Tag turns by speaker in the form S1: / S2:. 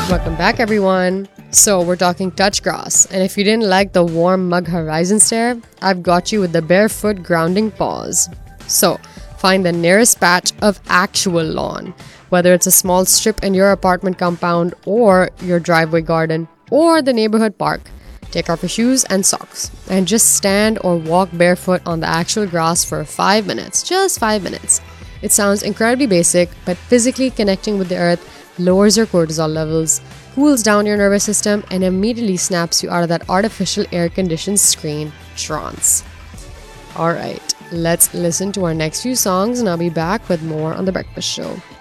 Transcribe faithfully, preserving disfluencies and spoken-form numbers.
S1: Welcome back, everyone. So we're talking touch grass, and if you didn't like the warm mug horizon stare, I've got you with the barefoot grounding pause. So find the nearest patch of actual lawn, whether it's a small strip in your apartment compound or your driveway garden or the neighborhood park. Take off your shoes and socks and just stand or walk barefoot on the actual grass for five minutes, just five minutes. It sounds incredibly basic, but physically connecting with the earth lowers your cortisol levels, cools down your nervous system, and immediately snaps you out of that artificial air-conditioned screen trance. Alright, let's listen to our next few songs and I'll be back with more on The Breakfast Show.